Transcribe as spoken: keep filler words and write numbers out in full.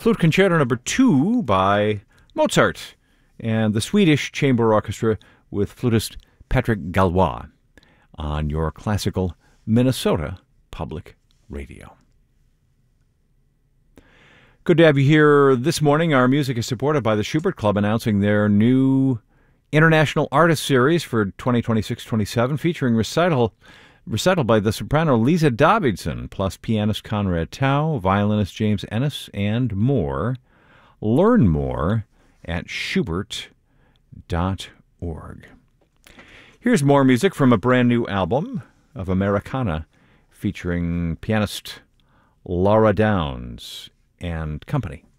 Flute Concerto Number Two by Mozart and the Swedish Chamber Orchestra with flutist Patrick Gallois on your classical Minnesota Public Radio. Good to have you here this morning. Our music is supported by the Schubert Club, announcing their new International Artist Series for twenty twenty-six twenty-seven, featuring recital recital by the soprano Lisa Davidson, plus pianist Conrad Tao, violinist James Ennis, and more. Learn more at schubert dot org. Here's more music from a brand new album of Americana featuring pianist Laura Downs and company.